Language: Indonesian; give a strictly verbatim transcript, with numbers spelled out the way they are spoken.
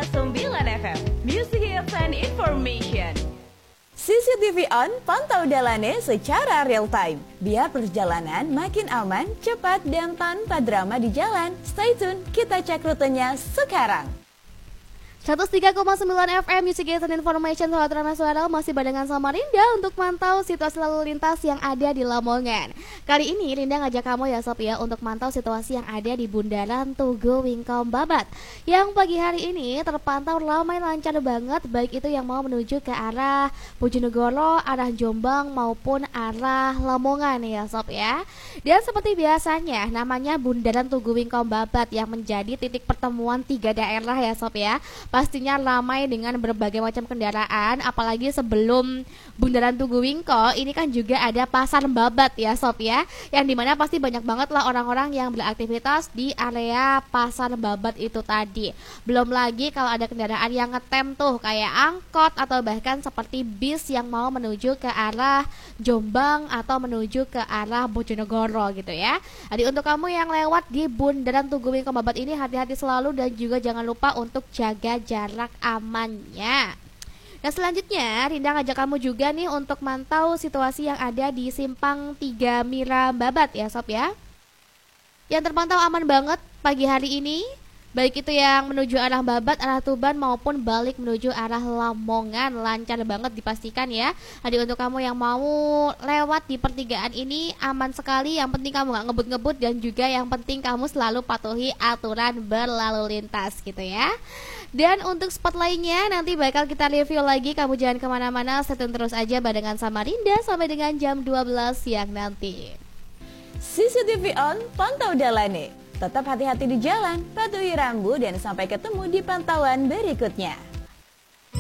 koma sembilan F M. Music Hits and Information. C C T V on, pantau Dalane secara real time. Biar perjalanan makin aman, cepat, dan tanpa drama di jalan. Stay tune, kita cek rutenya sekarang. seratus tiga koma sembilan F M Music Hits and Information, Sahabat Nasional, masih barengan sama Rinda untuk mantau situasi lalu lintas yang ada di Lamongan. Kali ini Rinda ngajak kamu ya Sob ya untuk mantau situasi yang ada di Bundaran Tugu Wingkom Babat, yang pagi hari ini terpantau ramai lancar banget, baik itu yang mau menuju ke arah Bojonegoro, arah Jombang maupun arah Lamongan ya Sob ya. Dan seperti biasanya namanya Bundaran Tugu Wingkom Babat yang menjadi titik pertemuan tiga daerah ya Sob ya. Pastinya ramai dengan berbagai macam kendaraan, apalagi sebelum Bundaran Tugu Wingko ini kan juga ada Pasar Babat ya Sob ya, yang dimana pasti banyak banget lah orang-orang yang beraktivitas di area Pasar Babat itu tadi. Belum lagi kalau ada kendaraan yang ngetem tuh kayak angkot atau bahkan seperti bis yang mau menuju ke arah Jombang atau menuju ke arah Bojonegoro gitu ya. Jadi untuk kamu yang lewat di Bundaran Tugu Wingko Babat ini hati-hati selalu dan juga jangan lupa untuk jaga jarak amannya. Nah selanjutnya Rinda ngajak kamu juga nih untuk mantau situasi yang ada di Simpang tiga Mira Babat ya Sob ya, yang terpantau aman banget pagi hari ini, baik itu yang menuju arah Babat, arah Tuban maupun balik menuju arah Lamongan, lancar banget dipastikan ya. Jadi untuk kamu yang mau lewat di pertigaan ini aman sekali, yang penting kamu gak ngebut-ngebut dan juga yang penting kamu selalu patuhi aturan berlalu lintas gitu ya. Dan untuk spot lainnya nanti bakal kita review lagi, kamu jangan kemana-mana, stay tune terus aja barengan sama Rinda sampai dengan jam dua belas siang nanti. C C T V on, pantau Dalane. Tetap hati-hati di jalan, patuhi rambu, dan sampai ketemu di pantauan berikutnya.